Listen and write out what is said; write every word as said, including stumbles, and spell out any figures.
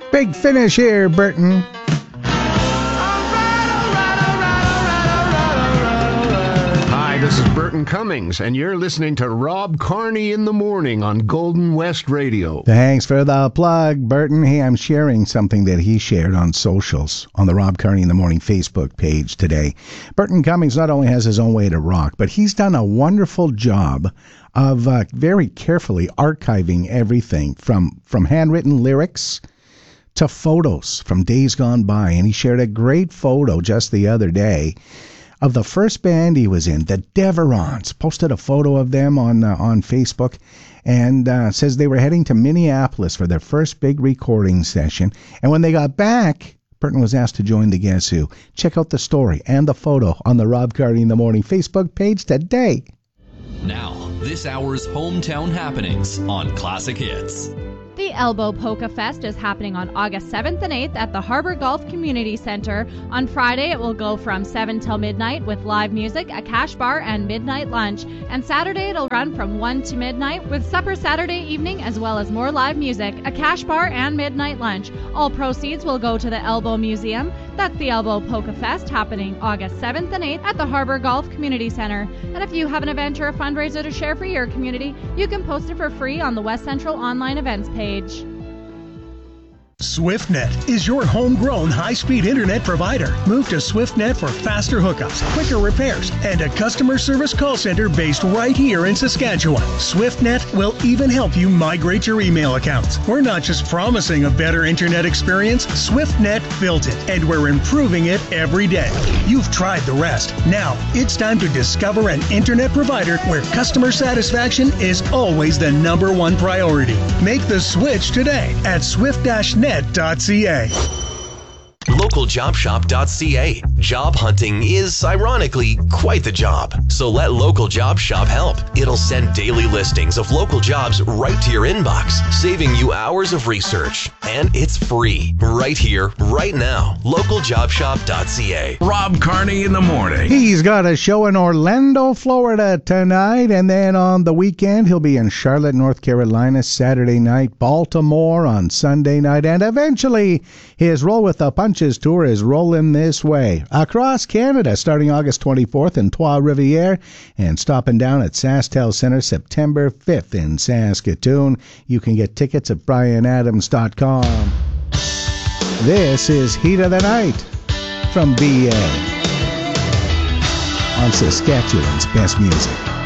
Big finish here, Burton. This is Burton Cummings, and you're listening to Rob Carney in the Morning on Golden West Radio. Thanks for the plug, Burton. Hey, I'm sharing something that he shared on socials on the Rob Carney in the Morning Facebook page today. Burton Cummings not only has his own way to rock, but he's done a wonderful job of uh, very carefully archiving everything from, from handwritten lyrics to photos from days gone by. And he shared a great photo just the other day of the first band he was in, the Deverons. Posted a photo of them on uh, on Facebook, and uh, says they were heading to Minneapolis for their first big recording session. And when they got back, Burton was asked to join the Guess Who. Check out the story and the photo on the Rob Carney in the Morning Facebook page today. Now, this hour's hometown happenings on Classic Hits. The Elbow Polka Fest is happening on August seventh and eighth at the Harbor Golf Community Center. On Friday, it will go from seven till midnight with live music, a cash bar, and midnight lunch. And Saturday, it'll run from one to midnight with supper Saturday evening, as well as more live music, a cash bar, and midnight lunch. All proceeds will go to the Elbow Museum. That's the Elbow Polka Fest happening August seventh and eighth at the Harbor Golf Community Center. And if you have an event or a fundraiser to share for your community, you can post it for free on the West Central Online Events page. SwiftNet is your homegrown high-speed internet provider. Move to SwiftNet for faster hookups, quicker repairs, and a customer service call center based right here in Saskatchewan. SwiftNet will even help you migrate your email accounts. We're not just promising a better internet experience, SwiftNet built it, and we're improving it every day. You've tried the rest. Now, it's time to discover an internet provider where customer satisfaction is always the number one priority. Make the switch today at swift dash net dot c a. local job shop dot c a. Job hunting is, ironically, quite the job. So let Local Job Shop help. It'll send daily listings of local jobs right to your inbox, saving you hours of research. And it's free, right here, right now. local job shop dot c a. Rob Carney in the Morning. He's got a show in Orlando, Florida tonight, and then on the weekend he'll be in Charlotte, North Carolina Saturday night, Baltimore on Sunday night, and eventually his Roll with the Punches tour is rolling this way. Across Canada, starting August twenty-fourth in Trois-Rivières and stopping down at SaskTel Centre September fifth in Saskatoon. You can get tickets at brian adams dot com. This is Heat of the Night from B A on Saskatchewan's Best Music.